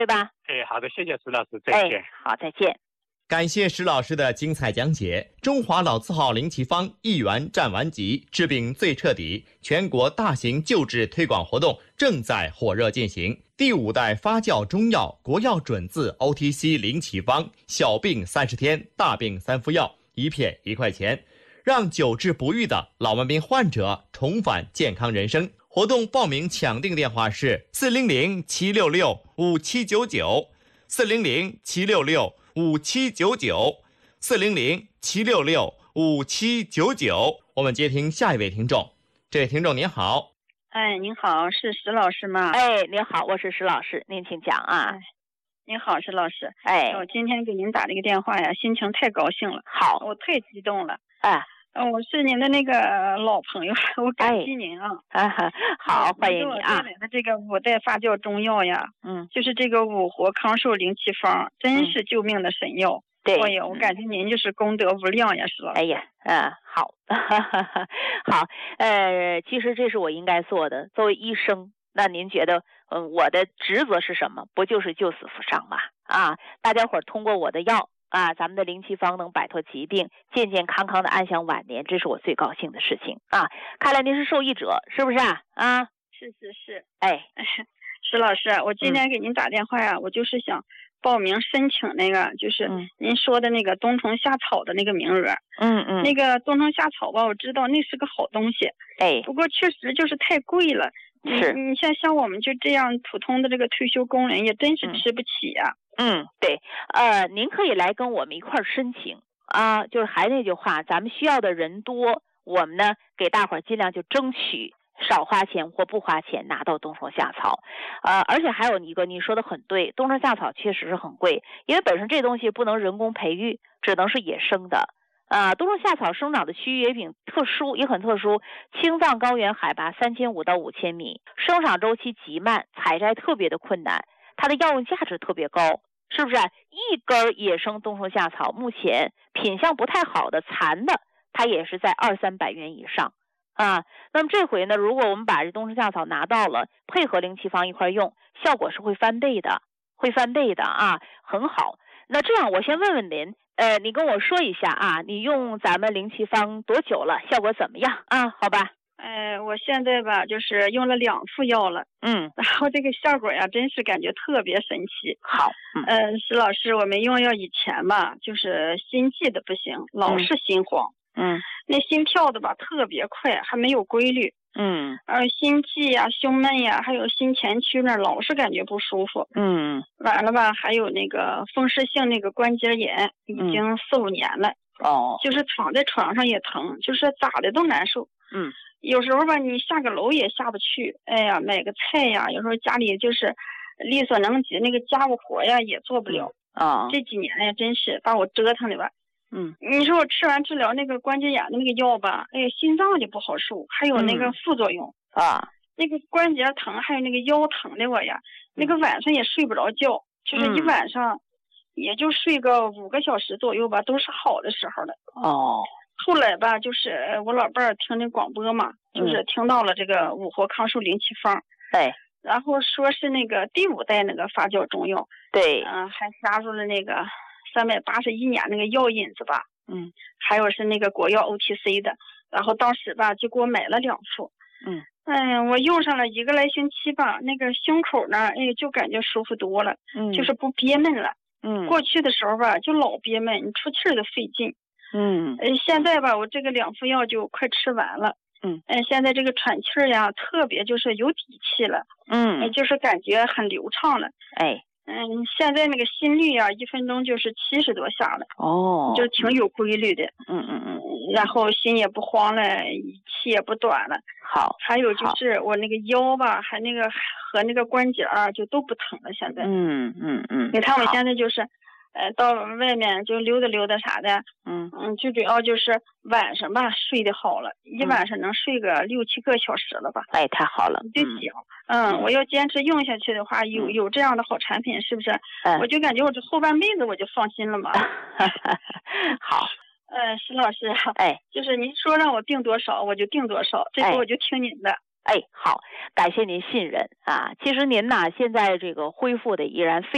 对吧？ 好的，谢谢石老师，再见。 好，再见。 感谢石老师的精彩讲解。中华老字号灵奇方1元占完吉，治病最彻底全国大型救治推广活动正在火热进行。第5代发酵中药国药准字 OTC 灵奇方，小病30天，大病3副药，1片1块钱，让久治不愈的老慢病患者重返健康人生。活动报名抢订电话是400-766-5799，400-766-5799，400-766-5799。我们接听下一位听众。这位听众您好。 您好，是石老师吗？ 您好，我是石老师，您请讲啊。 您好，石老师。我今天给您打这个电话呀，心情太高兴了。 好， 我太激动了。我是您的那个老朋友，我感激您啊。 好，欢迎你啊。 带来的这个5代发酵中药呀，就是这个五活康寿灵奇方，真是救命的神药。 对， 我感觉您就是功德无量呀，石老师。 好，好，其实这是我应该做的。作为医生，那您觉得，我的职责是什么？不就是救死扶伤吗？大家伙通过我的药。咱们的灵奇方能摆脱疾病，健健康康的安享晚年，这是我最高兴的事情啊！看来您是受益者，是不是啊？ 是。石老师，我今天给您打电话呀，我就是想报名申请那个，就是您说的那个冬虫夏草的那个名额。那个冬虫夏草吧，我知道那是个好东西。不过确实就是太贵了。你像我们就这样普通的这个退休工人，也真是吃不起呀。 对，您可以来跟我们一块儿申请啊，就是还那句话，咱们需要的人多，我们呢给大伙儿尽量就争取少花钱或不花钱拿到冬虫夏草。而且还有一个你说的很对，冬虫夏草确实是很贵，因为本身这东西不能人工培育，只能是野生的。冬虫夏草生长的区域也很特殊，青藏高原海拔3500到5000米，生长周期极慢，采摘特别的困难，它的药用价值特别高，是不是？一根野生冬虫夏草目前品相不太好的残的，它也是在200-300元以上那么这回呢，如果我们把这冬虫夏草拿到了，配合灵奇方一块用，效果是会翻倍的很好。那这样我先问问您，你跟我说一下你用咱们灵奇方多久了，效果怎么样好吧？ 我现在吧就是用了2副药了，然后这个效果呀真是感觉特别神奇。 好， 石老师，我们用药以前吧就是心悸的不行，老是心慌，那心跳的吧特别快，还没有规律，心悸呀、胸闷呀，还有心前区那老是感觉不舒服，完了吧还有那个风湿性那个关节炎，已经4-5年了，就是躺在床上也疼，就是咋的都难受，有时候吧你下个楼也下不去，买个菜呀，有时候家里就是力所能及那个家务活呀也做不了，这几年呀真是把我折腾的吧。你说我吃完治疗那个关节炎的那个药吧，心脏就不好受，还有那个副作用那个关节疼，还有那个腰疼的我呀，那个晚上也睡不着觉，就是一晚上也就睡个5个小时左右吧，都是好的时候了。后来吧，就是我老伴儿听那广播嘛，就是听到了这个五活康寿灵奇方，然后说是那个第5代那个发酵中药，还加入了那个381年那个药引子吧，还有是那个国药 OTC 的，然后当时吧就给我买了2副，我用上了1个来星期吧，那个胸口呢，就感觉舒服多了，就是不憋闷了，过去的时候吧就老憋闷，你出气儿都费劲，现在吧我这个2副药就快吃完了，现在这个喘气儿呀特别就是有底气了，就是感觉很流畅了，现在那个心率呀1分钟就是70多下了，就挺有规律的，然后心也不慌了，气也不短了。 好， 还有就是我那个腰吧，还那个和那个关节就都不疼了。现在，你看我现在就是，到外面就溜达溜达啥的，最主要就是晚上吧睡得好了，一晚上能睡个6-7个小时了吧？ 太好了， 就想，我要坚持用下去的话，有这样的好产品，是不是？我就感觉我这后半辈子我就放心了嘛。 好。 石老师，就是您说让我定多少，我就定多少，这次我就听您的。 好，感谢您信任啊。其实您呢，现在这个恢复的依然非